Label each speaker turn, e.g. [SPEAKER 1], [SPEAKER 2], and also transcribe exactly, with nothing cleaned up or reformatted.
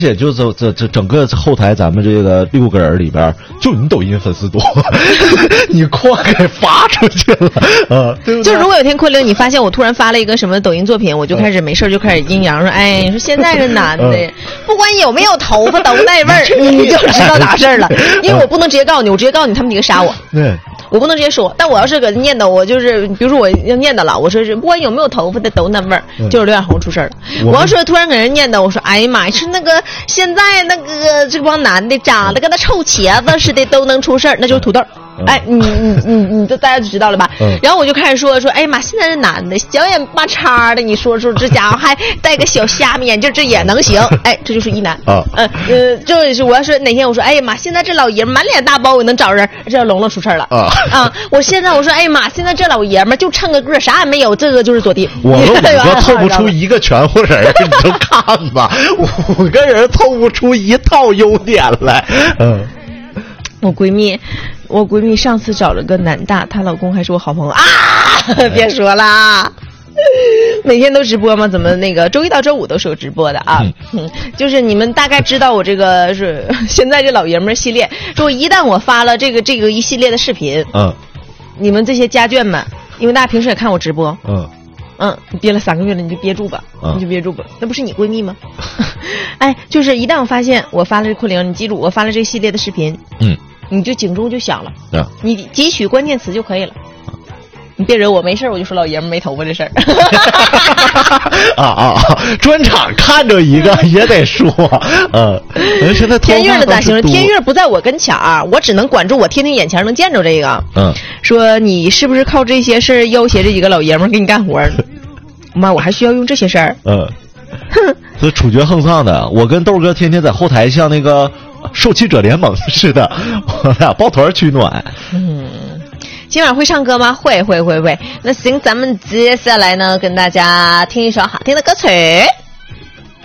[SPEAKER 1] 且就这这这整个后台咱们这个六个人里边，就你抖音粉丝多，你哐给发出去了啊！对不对？
[SPEAKER 2] 就如果有天昆凌，你发现我突然发了一个什么抖音作品，我就开始没事就开始阴阳说，哎，你说现在这男的，
[SPEAKER 1] 嗯、
[SPEAKER 2] 不管有没有头发都那味儿，你就知道咋事儿了。因为我不能直接告诉你，我直接告诉你，他们几个杀我。
[SPEAKER 1] 对。
[SPEAKER 2] 我不能直接说，但我要是搁念叨，我就是比如说我要念叨了，我说是不管有没有头发的都那味儿，嗯、就是刘亚红出事儿了。我要说突然给人念叨，我说哎呀妈呀，是那个现在那个这帮男的长得跟那臭茄子似的都能出事儿，那就是土豆。嗯、哎，你你你你都大家就知道了吧？嗯、然后我就开始说说，哎呀妈，现在这男的小眼巴叉的，你说说这家伙还戴个小虾米眼镜，这也能行？哎，这就是一男啊。嗯呃，就是我要说哪天我说，哎呀妈，现在这老爷们满脸大包也能找人，这龙龙出事儿了啊啊！我现在我说，哎呀妈，现在这老爷们就蹭个个啥也没有，这个就是左地。
[SPEAKER 1] 我们五个凑不出一个全乎人，你就看吧，五个人凑不出一套优点来。嗯，
[SPEAKER 2] 我闺蜜。我闺蜜上次找了个男大，她老公还是我好朋友啊！别说啦，每天都直播吗？怎么那个周一到周五都是有直播的啊？嗯，就是你们大概知道我这个是现在这老爷们儿系列，说一旦我发了这个这个一系列的视频，嗯，你们这些家眷们，因为大家平时也看我直播，嗯。嗯，你憋了三个月了，你就憋住吧，嗯、你就憋住吧。那不是你闺蜜吗？哎，就是一旦我发现我发了这昆凌，你记住我发了这个系列的视频，嗯，你就警钟就响了，啊、你汲取关键词就可以了。你别惹我，没事我就说老爷们没头发这事儿。
[SPEAKER 1] 啊啊啊！专场看着一个也得说，嗯，现在
[SPEAKER 2] 天月了咋形容？天月不在我跟前儿，我只能管住我天天眼前能见着这个。嗯，说你是不是靠这些事儿要挟这几个老爷们儿给你干活？妈，我还需要用这些事儿？嗯，
[SPEAKER 1] 哼，这处决横丧的，我跟豆哥天天在后台像那个受气者联盟似的，我俩抱团取暖。
[SPEAKER 2] 嗯。今晚会唱歌吗？会会会会。那行，咱们接下来呢，跟大家听一首好听的歌曲。